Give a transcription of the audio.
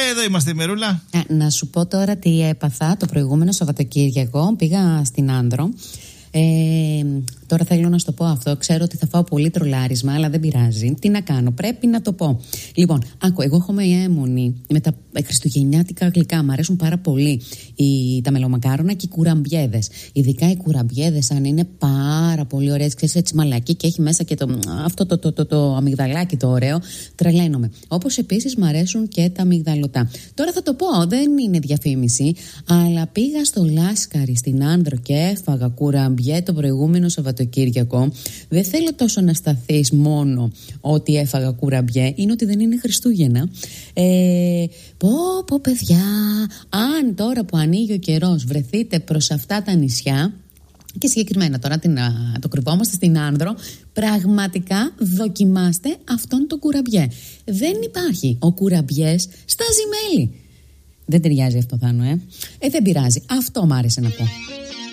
εδώ είμαστε, Μερούλα. Να σου πω τώρα τι έπαθα το προηγούμενο Σαββατοκύριακο. Πήγα στην Άνδρο. Τώρα θέλω να σου το πω αυτό. Ξέρω ότι θα φάω πολύ τρολάρισμα, αλλά δεν πειράζει. Τι να κάνω, πρέπει να το πω. Λοιπόν, άκου, εγώ έχω μια αιμονή με τα χριστουγεννιάτικα γλυκά. Μ' αρέσουν πάρα πολύ τα μελομακάρονα και οι κουραμπιέδες. Ειδικά οι κουραμπιέδες, αν είναι πάρα πολύ ωραίες, ξέρεις, έτσι μαλακή και έχει μέσα και το αμυγδαλάκι το ωραίο, τρελαίνομαι. Όπως επίσης μ' αρέσουν και τα αμυγδαλωτά. Τώρα θα το πω, δεν είναι διαφήμιση, αλλά πήγα στο Λάσκαρι στην Άνδρο και έφαγα κουραμπιέ το προηγούμενο Σαββατοκύριακο. Δεν θέλω τόσο να σταθείς μόνο ότι έφαγα κουραμπιέ, είναι ότι δεν είναι Χριστούγεννα. Πω παιδιά, αν τώρα που ανοίγει ο καιρός βρεθείτε προς αυτά τα νησιά, και συγκεκριμένα τώρα το κρυβόμαστε στην Άνδρο, πραγματικά δοκιμάστε αυτόν τον κουραμπιέ. Δεν υπάρχει. Ο κουραμπιές στάζει μέλι. Δεν ταιριάζει αυτό, Θάνο, δεν πειράζει. Αυτό μ' άρεσε να πω.